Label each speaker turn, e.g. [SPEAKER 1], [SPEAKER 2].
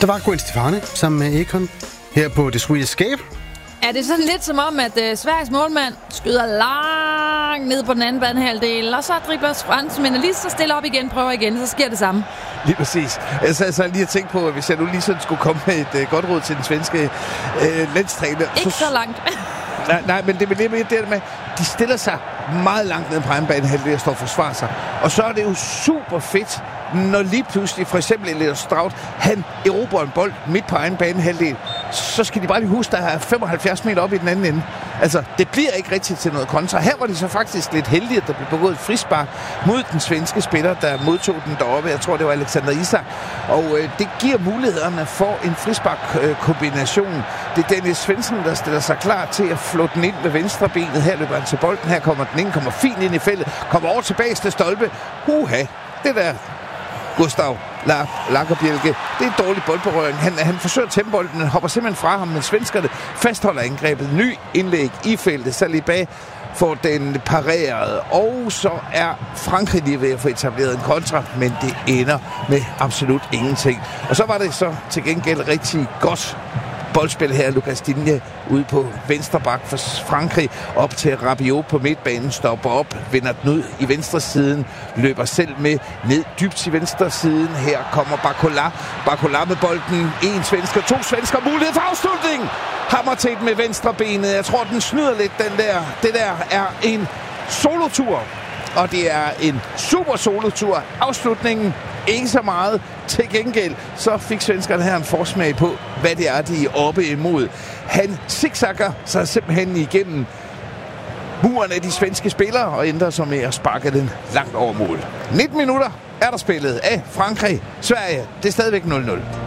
[SPEAKER 1] Der var Gwen Stefani sammen med Akon her på The Sweet Escape.
[SPEAKER 2] Er det sådan lidt som om, at Sveriges målmand skyder langt ned på den anden banehalvdel, og så dribler franskmændene lige så stille op igen, prøver igen, så sker det samme?
[SPEAKER 3] Lige præcis. Jeg sad så lige og tænkte på, at hvis jeg nu lige sådan skulle komme med et godt råd til den svenske landstræner.
[SPEAKER 2] Ikke så langt.
[SPEAKER 3] Nej, men det er mere det med, de stiller sig meget langt ned på egen banehalvdel og står og forsvarer sig. Og så er det jo super fedt, når lige pludselig, for eksempel Elliot Stroud, han erobrer en bold midt på egen banehalvdel, så skal de bare lige huske, der er 75 meter op i den anden ende. Altså, det bliver ikke rigtigt til noget kontra. Her var de så faktisk lidt heldige, at der blev begået et frispark mod den svenske spiller, der modtog den deroppe. Jeg tror, det var Alexander Isak. Og det giver mulighederne for en frispark-kombination. Det er Dennis Svensson, der stiller sig klar til at flå den ind med venstre benet. Her løber han til bolden. Her kommer den ind, kommer fint ind i feltet, kommer over tilbage til stolpe. Det der Gustav Lagerbjälke. Det er en dårlig boldberøring. Han forsøger at tæmme bolden, men hopper simpelthen fra ham, men svenskerne fastholder angrebet. Ny indlæg i feltet. Saliba får den pareret, og så er Frankrig lige ved at få etableret en kontra, men det ender med absolut ingenting. Og så var det så til gengæld rigtig godt boldspil her. Lucas Digne ude på venstre bak for Frankrig, op til Rabiot på midtbanen, stopper op, vender den ud i venstre siden, løber selv med ned dybt til venstre siden. Her kommer Barcola med bolden. En svensker, to svensker, mulighed for afslutning. Hammer til med venstre benet. Jeg tror, den snyder lidt, den der. Det der er en solotur, og det er en super solotur. Afslutningen ikke så meget. Til gengæld så fik svenskerne her en forsmag på, hvad det er, de er oppe imod. Han zigzagger sig simpelthen igennem muren af de svenske spillere og ender så med at sparke den langt over mål. 19 minutter er der spillet af Frankrig. Sverige, det er stadigvæk 0-0.